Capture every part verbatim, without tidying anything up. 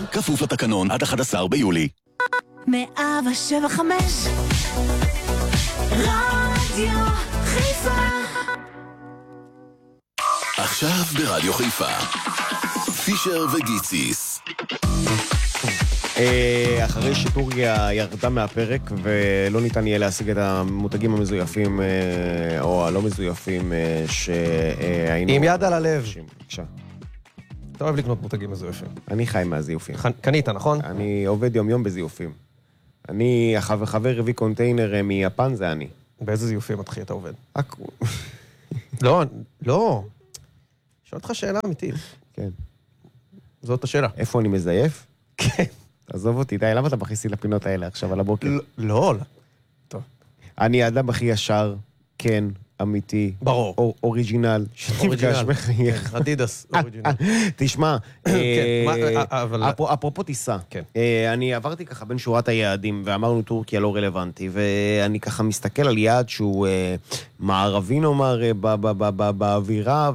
כפוף לתקנון עד אחד עשר ביולי. מאה שבע חמש רדיו חיפה. עכשיו ברדיו חיפה פישר וגיציס. אחרי שטורקיה ירדה מהפרק ולא ניתן יהיה להשיג את המותגים המזויפים או הלא מזויפים שהיינו... עם יד על הלב. בבקשה. אתה אוהב לקנות מותגים מזויפים. אני חי מהזיופים. קנית, נכון? אני עובד יום יום בזיופים. אני, החבר הביא קונטיינר מיפן, זה אני. באיזה זיופים התחיל אתה עובד? לא, לא. שואל אותך שאלה אמיתית. כן. זאת השאלה. איפה אני מזייף? כן. תעזוב אותי, די, למה אתה מכניס לי לפינות האלה עכשיו על הבוקר? לא, לא. טוב. אני האדם הכי ישר, כן, אמיתי. ברור. אור, אוריג'ינל. אוריג'ינל. בחייך. אדידס, אוריג'ינל. תשמע, אבל... אפרופו טיסה, כן. אני עברתי ככה בין שורת היעדים, ואמרנו טורקיה לא רלוונטי, ואני ככה מסתכל על יעד שהוא מערבי נאמר באווירה,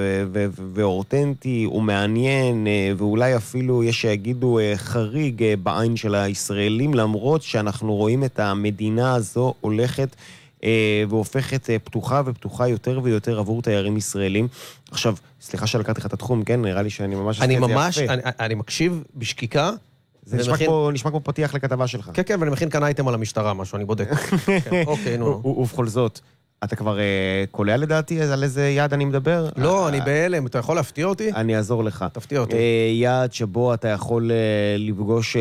ואורטנטי, הוא מעניין, ואולי אפילו יש שיגידו חריג בעין של הישראלים, למרות שאנחנו רואים את המדינה הזו הולכת והופכת פתוחה ופתוחה יותר ויותר עבור תיירים ישראלים. עכשיו, סליחה שלקחתי לך את התחום, כן? נראה לי שאני ממש... אני ממש, אני, אני מקשיב בשקיקה. זה נשמע, ומכין... כמו, נשמע כמו פתיח לכתבה שלך. כן, כן, ואני מכין כאן אייטם על המשטרה, משהו, אני בודק. כן, אוקיי, נו. ובכל זאת, אתה כבר קולע לדעתי על איזה יעד אני מדבר? לא, אני בהלם, אתה יכול להפתיע אותי? אני אעזור לך. תפתיע אותי. יעד שבו אתה יכול לפגוש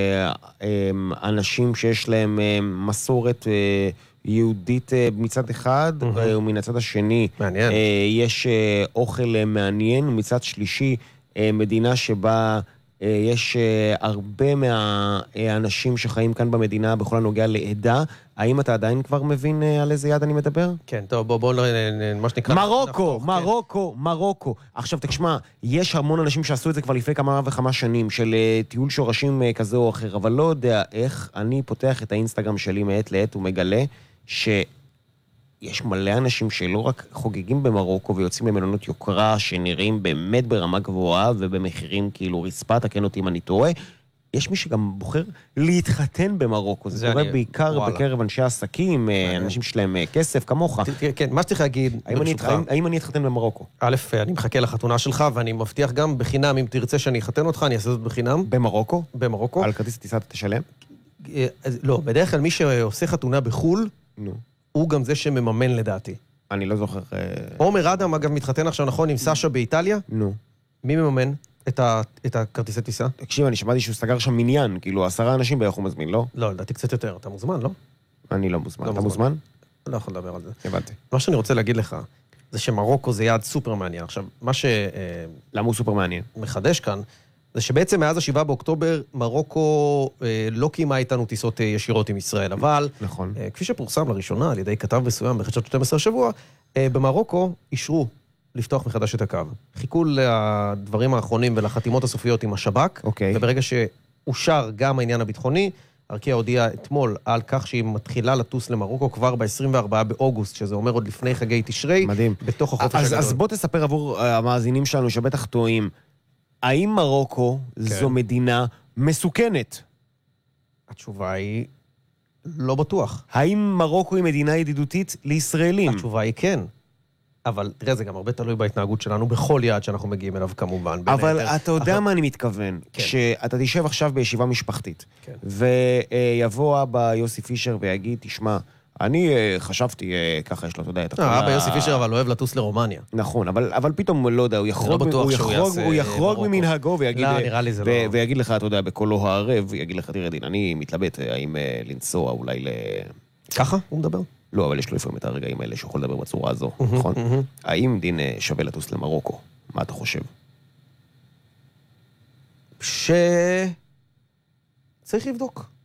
אנשים שיש להם מסורת יהודית מצד אחד, ומן הצד השני מעניין. יש אוכל מעניין, ומצד שלישי מדינה שבה יש הרבה מהאנשים שחיים כאן במדינה בכל הנוגע לעדה. האם אתה עדיין כבר מבין על איזה יד אני מדבר? כן, טוב, בוא, בוא, מה שנקרא... מרוקו, מרוקו, מרוקו. עכשיו, תשמע, יש המון אנשים שעשו את זה כבר לפני כמה וכמה שנים, של טיול שורשים כזה או אחר, אבל לא יודע איך אני פותח את האינסטגרם שלי מעת לעת ומגלה שיש מלא אנשים שלא רק חוגגים במרוקו ויוצאים למלונות יוקרה שנראים באמת ברמה גבוהה ובמחירים כאילו רצפה, תקן אותי אם אני טועה, יש מי שגם בוחר להתחתן במרוקו. זה קורה בעיקר בקרב אנשי עסקים, אנשים שלהם כסף, כמוך. כן, מה שצריך להגיד, האם אני אתחתן במרוקו? א', אני מחכה לחתונה שלך, ואני מבטיח גם בחינם, אם תרצה שאני אחתן אותך, אני אעשה זאת בחינם. במרוקו? במרוקו. על כרטיס טיסה אתה תשלם? לא, בדרך כלל מי שעושה חתונה בחול, הוא גם זה שמממן לדעתי. אני לא זוכר... עומר אדם, אגב, מתחתן עכשיו נכון עם סשה באיטליה. נו. מי מממן את הכרטיסי טיסה? תקשיב, אני שמעתי שהוא סגר שם מניין, כאילו עשרה אנשים בערך הוא מזמין, לא? לא, לדעתי קצת יותר. אתה מוזמן, לא? אני לא מוזמן. אתה מוזמן? לא יכול לדבר על זה. הבנתי. מה שאני רוצה להגיד לך, זה שמרוקו זה יעד סופר מעניין. עכשיו, מה ש... למה הוא סופר מעניין? מחדש כאן, זה שבעצם מאז השבעה באוקטובר, מרוקו אה, לא קיימה איתנו טיסות אה, ישירות עם ישראל, אבל, נכון. אה, כפי שפורסם לראשונה על ידי כתב מסוים בחדשות שתים עשרה שבוע, אה, במרוקו אישרו לפתוח מחדש את הקו. חיכו לדברים האחרונים ולחתימות הסופיות עם השב"כ, אוקיי. וברגע שאושר גם העניין הביטחוני, ארקיע הודיעה אתמול על כך שהיא מתחילה לטוס למרוקו כבר ב-עשרים וארבעה באוגוסט, שזה אומר עוד לפני חגי תשרי, מדהים. בתוך החופש אז, הגדול. אז בוא תספר עבור המאזינים שלנו שבטח טועים, האם מרוקו כן. זו מדינה מסוכנת? התשובה היא לא בטוח. האם מרוקו היא מדינה ידידותית לישראלים? התשובה היא כן. אבל תראה, זה גם הרבה תלוי בהתנהגות שלנו בכל יעד שאנחנו מגיעים אליו כמובן. אבל אתה יודע אבל... מה אני מתכוון? כן. שאתה תשב עכשיו בישיבה משפחתית, כן. ויבוא אבא יוסי פישר ויגיד, תשמע, אני חשבתי, ככה יש לו, אתה יודע, את הכל... אבא יוסי פישר אבל אוהב לטוס לרומניה. נכון, אבל, אבל פתאום, לא יודע, הוא יחרוג, לא הוא יחרוג, הוא יחרוג ממנהגו ויגיד, לא, נראה לי זה ו- לא... ויגיד לך, אתה יודע, בקולו הערב, יגיד לך, תראה דין, אני מתלבט, האם לנסוע אולי ל... ככה הוא מדבר? לא, אבל יש לו לפעמים את הרגעים האלה שיכול לדבר בצורה הזו, נכון? האם דין שווה לטוס למרוקו? מה אתה חושב? ש... צריך לבדוק.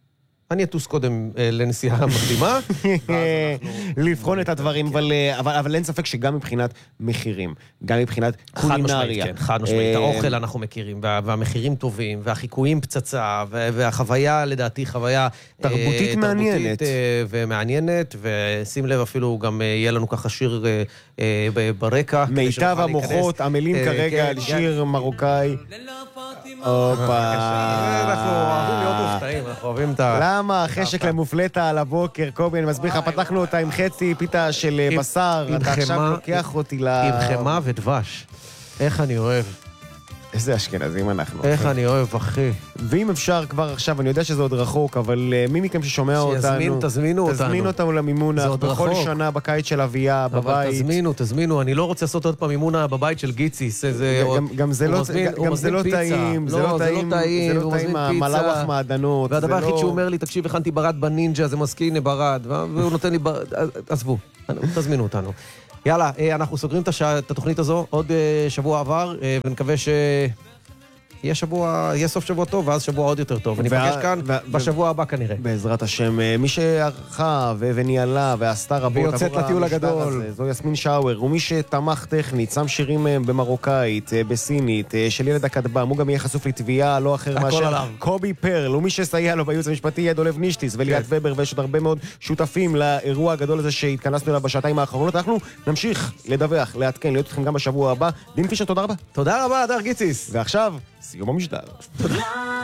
אני אטוס קודם לנסיעה מקדימה. לבחון את הדברים, אבל אין ספק שגם מבחינת מחירים, גם מבחינת קולינריה. חד משמעית, האוכל אנחנו מכירים, והמחירים טובים, והחיקויים פצצה, והחוויה לדעתי חוויה תרבותית מעניינת. ומעניינת, ושים לב אפילו גם יהיה לנו ככה שיר ברקע. מיטב המוחות עמלים כרגע על שיר מרוקאי. אופה. אנחנו אוהבים להיות מופתעים, אנחנו אוהבים את ה... למה? חשק למופלטה על הבוקר, קובי, אני מסביר לך, פתחנו אותה עם חצי פיתה של בשר, אתה עכשיו לוקח אותי ל... עם חמה ודבש. איך אני אוהב. איזה אשכנזים אנחנו. איך אני אוהב, אחי. ואם אפשר כבר עכשיו, אני יודע שזה עוד רחוק, אבל מי מכם ששומע אותנו... שיזמין, תזמינו אותנו. תזמין אותנו למימונה. בכל שנה בקיץ של אביה, בבית. אבל תזמינו, תזמינו. אני לא רוצה לעשות עוד פעם מימונה בבית של גיציס. גם זה לא טעים. זה לא טעים. זה לא טעים. המלאווח מעדנות. והדבר הכי שהוא אומר לי, תקשיב, הכנתי ברד בנינג'ה, זה מזכיר ברד, והוא נותן לי ברד. עזבו, תזמינו אותנו. יאללה, אנחנו סוגרים את התוכנית הזו, עוד שבוע עבר, ונקווה ש... יהיה שבוע, יהיה סוף שבוע טוב, ואז שבוע עוד יותר טוב. אני פגש כאן בשבוע הבא כנראה. בעזרת השם, מי שערכה וניהלה ועשתה רבות... ויוצאת לטיול הגדול. זו יסמין שאואר, ומי שתמך טכנית, שם שירים במרוקאית, בסינית, של ילד הכתב"ם, הוא גם יהיה חשוף לתביעה, לא אחר מאשר קובי פרל, ומי שסייע לו בייעוץ המשפטי יהיה דולב נישטיס וליאת ובר, ויש עוד הרבה מאוד שותפים לאירוע הגדול הזה שהתכנסנו אליו בשעתיים האחרונות. אנחנו נמשיך לדווח, לעדכן, להיות איתכם גם בשבוע הבא. דין פישר, תודה רבה. תודה רבה, הדר גיציס. ועכשיו, סיום המשדר.